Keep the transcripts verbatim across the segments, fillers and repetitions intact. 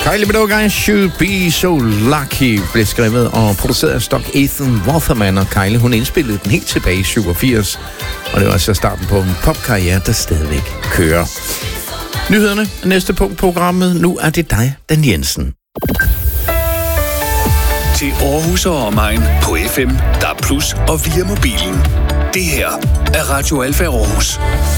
Kylie Minogue, Should Be So Lucky, blev skrevet og produceret af Stock Ethan Waterman, og Kylie, hun indspillede den helt tilbage i syvogfirs, og det var altså starten på en popkarriere, der stadigvæk kører. Nyhederne er næste punkt på programmet. Nu er det dig, Dan Jensen. Til Aarhus og omegn på F M, D A B plus og via mobilen. Det her er Radio Alfa Aarhus.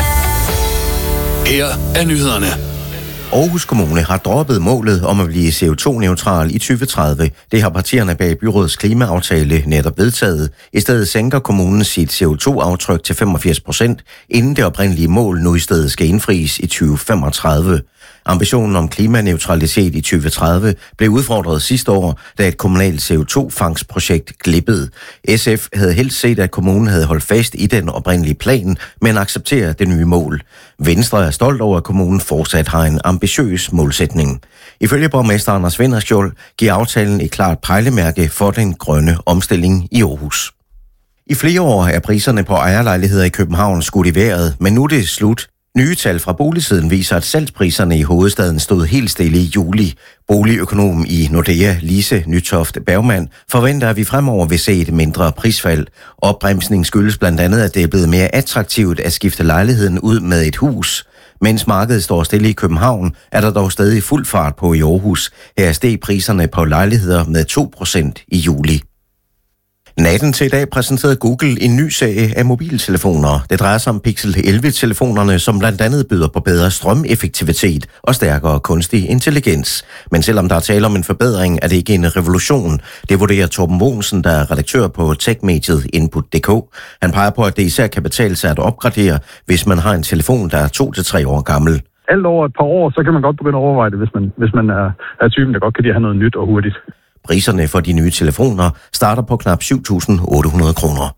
Her er nyhederne. Aarhus Kommune har droppet målet om at blive C O to neutral i tyve tredive. Det har partierne bag byrådets klimaaftale netop vedtaget. I stedet sænker kommunen sit C O to aftryk til femogfirs procent, inden det oprindelige mål nu i stedet skal indfries i tyve femogtredive. Ambitionen om klimaneutralitet i tyve tredive blev udfordret sidste år, da et kommunalt C O to fangstprojekt glippede. S F havde helst set, at kommunen havde holdt fast i den oprindelige plan, men accepterer det nye mål. Venstre er stolt over, at kommunen fortsat har en ambitiøs målsætning. Ifølge borgmester Anders Vinderskjold giver aftalen et klart pejlemærke for den grønne omstilling i Aarhus. I flere år er priserne på ejerlejligheder i København skudt i vejret, men nu er det slut. Nye tal fra boligsiden viser, at salgspriserne i hovedstaden stod helt stille i juli. Boligøkonom i Nordea, Lise Nytoft Bergmann, forventer, at vi fremover vil se et mindre prisfald. Opbremsning skyldes blandt andet, at det er blevet mere attraktivt at skifte lejligheden ud med et hus. Mens markedet står stille i København, er der dog stadig fuld fart på i Aarhus. Her steg priserne på lejligheder med to procent i juli. Natten til i dag præsenterede Google en ny serie af mobiltelefoner. Det drejer sig om Pixel elleve-telefonerne, som blandt andet byder på bedre strømeffektivitet og stærkere kunstig intelligens. Men selvom der er tale om en forbedring, er det ikke en revolution. Det vurderer Torben Mogensen, der er redaktør på tech-mediet Input punktum d k. Han peger på, at det især kan betale sig at opgradere, hvis man har en telefon, der er to til tre år gammel. Alt over et par år, så kan man godt begynde at overveje det, hvis man, hvis man er, er typen, der godt kan lide at have noget nyt og hurtigt. Priserne for de nye telefoner starter på knap syv tusind otte hundrede kroner.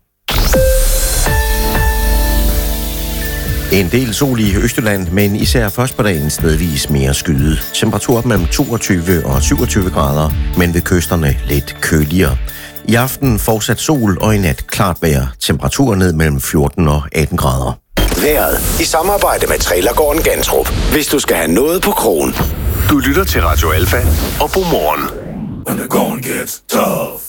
En del sol i Østjylland, men især først på dagen stedvis mere skyet. Temperatur mellem toogtyve og syvogtyve grader, men ved kysterne lidt køligere. I aften fortsat sol og i nat klart vejr. Temperatur ned mellem fjorten og atten grader. Vejret i samarbejde med Trailergården Gantrup. Hvis du skal have noget på krogen. Du lytter til Radio Alfa og Godmorgen. When the going gets tough.